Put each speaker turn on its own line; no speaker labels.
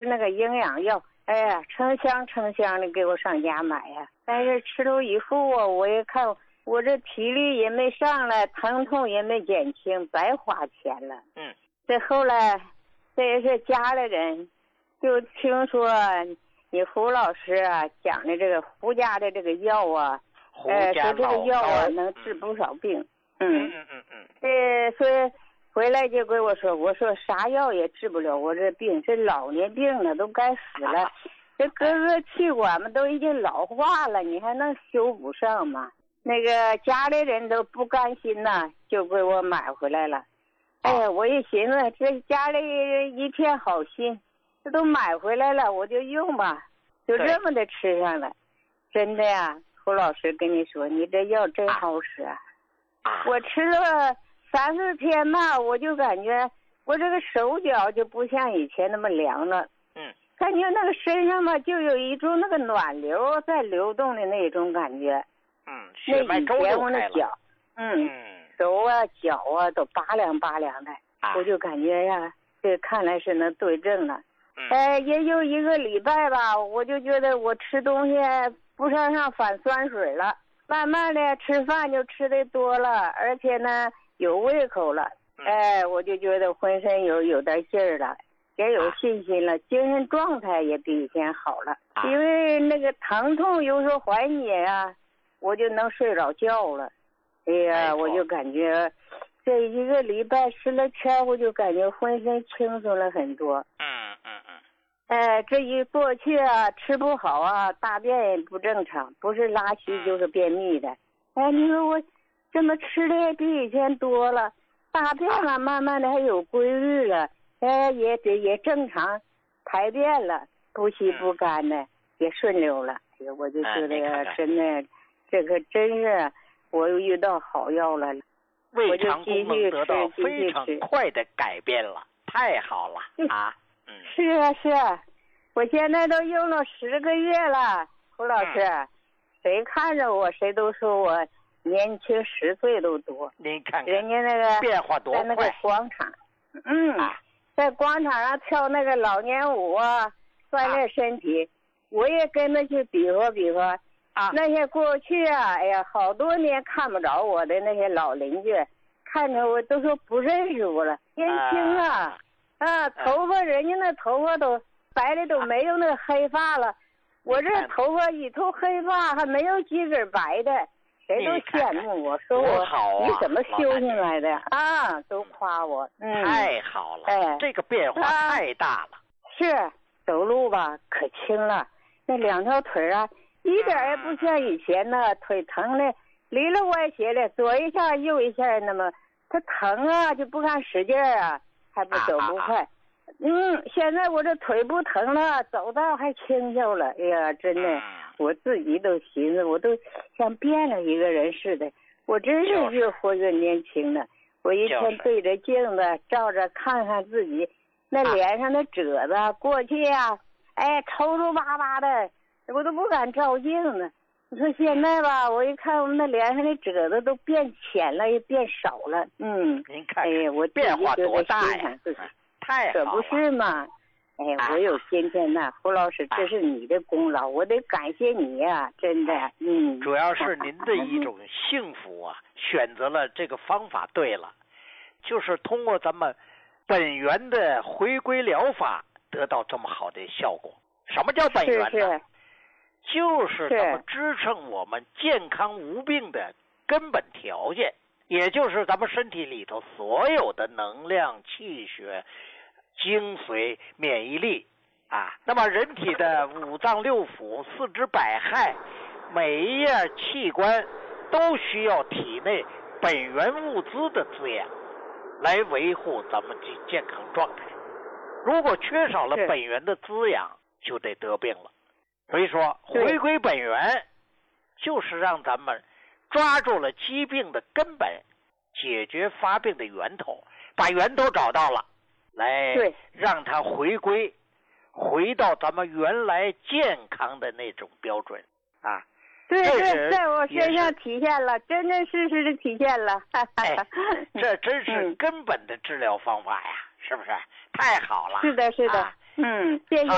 那个营养药，哎呀，成箱的给我上家买呀。但是吃了以后啊，我一看我这体力也没上来，疼痛也没减轻，白花钱了。这后来这也是家里人就听说你胡老师啊讲的这个胡家的这个药啊，说这个药啊能治不少病。所以回来就跟我说啥药也治不了我这病，这老年病了，都该死了。这各个气管嘛都已经老化了，你还能修补上吗？那个家里人都不甘心呐，就给我买回来了。哎呀，我一寻思，这家里人一片好心，这都买回来了，我就用吧，就这么的吃上了。真的呀，胡老师跟你说，你这药真好使啊！我吃了3、4天吧，我就感觉我这个手脚就不像以前那么凉了。感觉那个身上嘛，就有一种那个暖流在流动的那种感觉。
血脉周流开了。
脚，手啊脚啊都拔凉的。我就感觉呀，这看来是能对症了。也有1个礼拜吧，我就觉得我吃东西不上反酸水了，慢慢的吃饭就吃的多了，而且呢有胃口了。我就觉得浑身有点劲儿了，也有信心了，精神状态也比以前好了。因为那个疼痛有时候缓解啊，我就能睡着觉了。哎呀，我就感觉这1个礼拜吃了圈，我就感觉浑身轻松了很多。这一过去啊，吃不好啊，大便也不正常，不是拉稀就是便秘的。你说我这么吃的也比以前多了，大便啊慢慢的还有规律了，也正常排便了，不稀不干的，也顺溜了。我就觉得真的，这个真是我又遇到好药了，
胃肠功能得到非常快的改变了，太好了啊！
是啊，我现在都用了10个月了，胡老师，谁看着我谁都说我年轻10岁都多。
您看看
人家那个
变化多快，
在那个广场，在广场上跳那个老年舞啊，锻炼身体，我也跟着去比划比划。那些过去啊，哎呀，好多年看不着我的那些老邻居，看着我都说不认识我了，年轻啊。头发人家那头发都白的都没有那个黑发了，我这头发一头黑发还没有几根白的，谁都羡慕我，说我你怎么修行来的啊？都夸我。
太好了，这个变化太大了。
是走路吧可轻了，那2条腿啊一点也不像以前呢，腿疼的里了歪斜的，左一下右一下，那么它疼啊就不敢使劲啊，还不走不快。现在我这腿不疼了，走道还轻巧了。哎呀，真的，我自己都寻思，我都像变了一个人似的。我真是越活越年轻了。我一天对着镜子照着看看自己，那脸上的褶子，过去呀，抽抽巴巴的，我都不敢照镜子。你说现在吧，我一看我们那脸上的褶子都变浅了，也变少了。
您看，
我
变化多大呀！太好了，
可不是嘛？我有今天呐，胡老师，这是你的功劳，我得感谢你呀，真的。
主要是您的一种幸福啊，选择了这个方法对了，就是通过咱们本源的回归疗法得到这么好的效果。什么叫本源呢？就是咱们支撑我们健康无病的根本条件，也就是咱们身体里头所有的能量、气血、精髓、免疫力那么人体的5脏6腑、4肢百骸，每一样器官都需要体内本源物资的滋养，来维护咱们的健康状态。如果缺少了本源的滋养，就得得病了。所以说，回归本源，就是让咱们抓住了疾病的根本，解决发病的源头，把源头找到了，来让它回归，回到咱们原来健康的那种标准
对，在我身上体现了，真真实实的体现了。
这真是根本的治疗方法呀，是不是？太好了。
是的，谢谢。